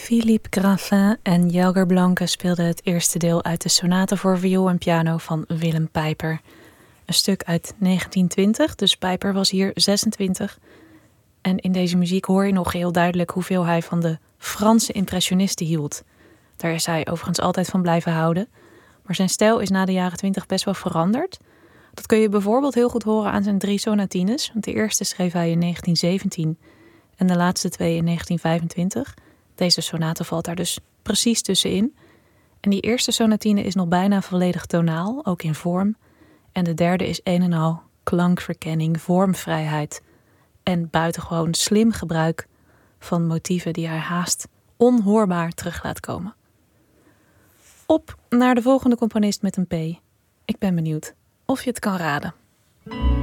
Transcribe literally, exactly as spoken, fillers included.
Philippe Graffin en Jelger Blanke speelden het eerste deel uit de sonate voor viool en piano van Willem Pijper. Een stuk uit negentien twintig, dus Pijper was hier zesentwintig. En in deze muziek hoor je nog heel duidelijk hoeveel hij van de Franse impressionisten hield. Daar is hij overigens altijd van blijven houden. Maar zijn stijl is na de jaren twintig best wel veranderd. Dat kun je bijvoorbeeld heel goed horen aan zijn drie sonatines. Want de eerste schreef hij in negentien zeventien en de laatste twee in negentien vijfentwintig. Deze sonate valt daar dus precies tussenin. En die eerste sonatine is nog bijna volledig tonaal, ook in vorm. En de derde is een en al klankverkenning, vormvrijheid en buitengewoon slim gebruik van motieven die hij haast onhoorbaar terug laat komen. Op naar de volgende componist met een P. Ik ben benieuwd of je het kan raden.